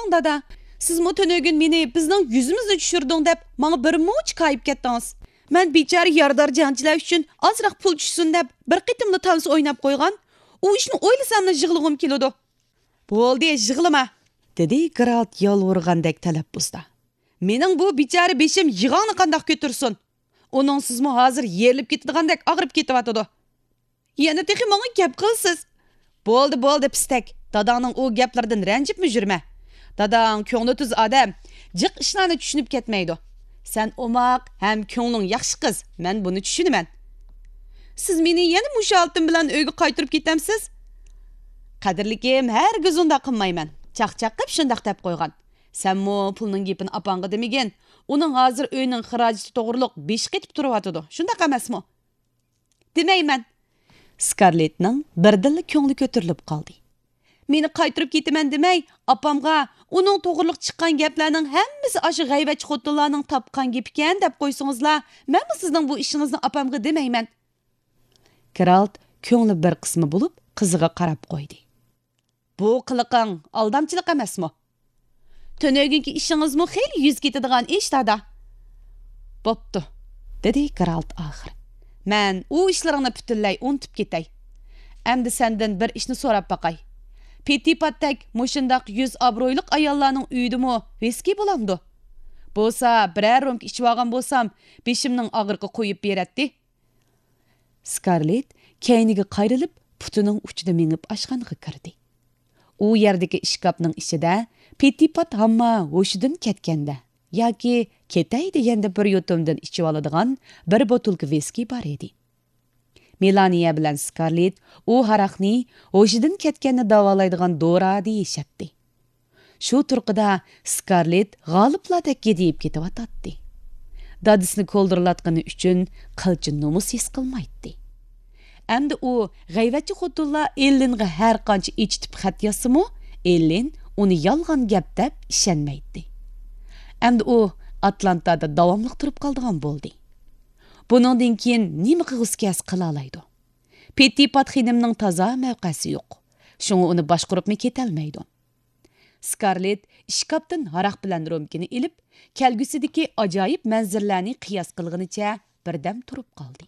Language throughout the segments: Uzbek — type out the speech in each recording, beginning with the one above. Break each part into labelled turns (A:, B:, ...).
A: Bo'lding dada. Siz mo'tönögün meni bizning yuzimizni tushirdim deb, menga bir moch qayıp ketdingiz. Men bechara yardar janchilar uchun ozroq pul tushsin deb bir qitimli tans o'ynab qo'ygan. U ishni o'ylasamni yig'lig'im keladi. Bo'ldi, yig'lama, dedi Geralt yolvurgandek talaffuzda. Mening bu bechara beshim yig'ongni qandoq ko'tirsin? Uning sizmi hozir yerilib ketdigandek og'rib ketyapti. Yana texi menga gap qilsiz. Bo'ldi, pistak. Dadangning o gaplardan ranjibmi yurma. Dadang ko'ngli tuz odam, jiq ishlarni tushunib ketmaydi. Sen omaq ham ko'ngling yaxshi qiz. Men buni tushunaman. Siz meni yana mushaltim bilan uyga qaytirib ketamsiz? Qadrlikim, hargiz unda qilmayman. Chaqchaq qilib shundaq deb qo'ygan. Senmi pulning gapini apangga demagan. Uning hozir uyning xarajati to'g'riliq 5 qetib turyapti. Shundaq emasmi? Demayman. Scarlettning birdilla ko'ngli ko'tarilib qoldi. Meni qaytirib ketaman demay, apamga uning to'g'riliq chiqqan gaplarning hammasi aşı g'ayvatchi xotinlarning topgan gapi ekan deb qo'ysingizlar, men sizning bu ishingizni apamga demayman. Geralt ko'ngli bir qismi bo'lib qiziga qarab qo'ydi. Bu qiliqing aldamchilik emasmi? Tönögünki ishingizmi xeyli yuz ketadigan ish dada. Bo'pti, dedi Geralt oxir. Men u ishlaringni butunlay unutib ketay. Endi sendan bir ishni so'rab baqay. Petipatdak mushundaq 100 obro'yliq ayollarning uyidimi viski bo'lamdi? Bo'lsa, biror rom ichib olgan bo'lsam, beshimning og'riqi qo'yib beradi. Scarlett keyniga qayrilib, putining uchida mengib ashxonaga kirdi. U yerdagi ishkapning ichida Petipat hamma hushidan ketganda yoki ketay deganda bir yutumdan ichib oladigan bir botulka viski bor edi. Melania bilan Scarlett u haraqni hushidan ketganni davolaydigan dora deyishadi. Shu turqida Scarlett g'oliblardek gedib ketyapti. Dadisini ko'ldirlatgani uchun qilchi nomus his qilmaydi. Endi u g'ayvatchi xotinlar Ellinga har qancha ichitib xat yozsa-mu, Ellin uni yolg'on gap deb ishonmaydi. Endi u Atlantada davomli turib qoldigan bo'ldi. Buningdan keyin nima qilg'is qila oladi? Petipat xonimning toza mavqesi yo'q. Shunga uni boshqaribmi ketolmaydi. Scarlett ishkapdan haraq bilan romkini ilib, kelgusidagi ajoyib manzillarni qiyos qilganicha birdam turib qoldi.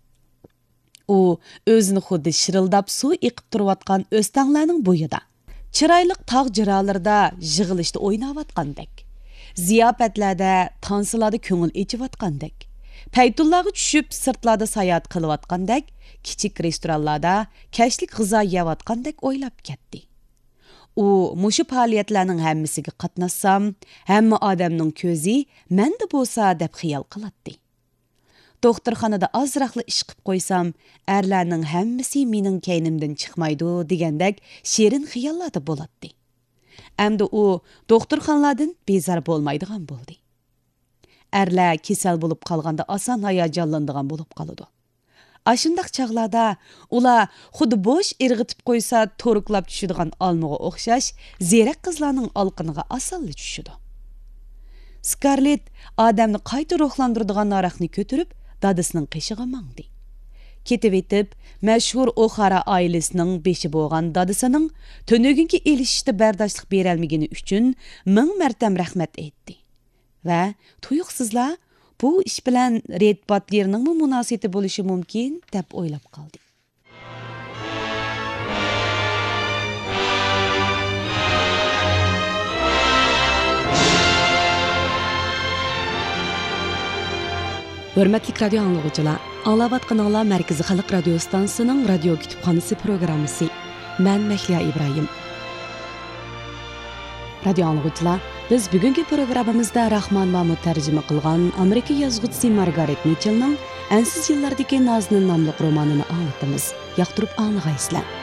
A: U o'zini xuddi shirildab suv eqib turayotgan o'stanglarning bo'yida, chiroyli tog' jiralarida yig'ilishda o'ynayotgandek, ziyofatlarda, tansilarda ko'ngil echayotgandek, paytullarga tushib sirtlarda sayohat qilayotgandek, kichik restoranlarda kashlik g'izo yeyotgandek o'ylab ketdi. U mushu faoliyatlarning hammasiga qatnassam, hamma odamning ko'zi menda bo'lsa deb xiyol qiladi. Doktorxonada azroqli ish qilib qo'ysam, erlarning hammasi mening keynimdan chiqmaydi degandek shirin xiyollarda bo'ladi. Endi u doktorxonalardan bezor bo'lmaydigan bo'ldi. Erlar kasal bo'lib qolganda oson hayajonlanadigan bo'lib qoladi. Ashundaq chaqlarda ular xuddi bo'sh irg'itib qo'ysa to'riqlab tushadigan olmaga o'xshash ziyrak qizlarning olqiniga osonli tushadi. Scarlett odamni qayta ruhlantiradigan naraqni ko'tarib dadisining qishig'i mangdi. Ketib etib, mashhur O'Hara oilasining beshi bo'lgan dadisining tönögünki elishishda bardoshlik berolmagani uchun ming martam rahmat aytdi. Va tuyuqsizlar bu ish bilan Red Butlerning munosabati bo'lishi mumkin deb o'ylab qoldi. Hörmətli radio anlıqçılar, anlavatqanlar Mərkəzi Xalq Radio Stansiyasının radio kütüpxanası proqramısı. Mən Məhliya İbrahim. Radio anlıqçılar, biz bugünkü proqramımızda Rahman Mahmud tərcümə qılğan Amerika yazğıçısı Margaret Mitchell'ның Ensiz yıllardaki Nazının namlıq romanını anlatımız. Yaqtırıb anlığaysızlar.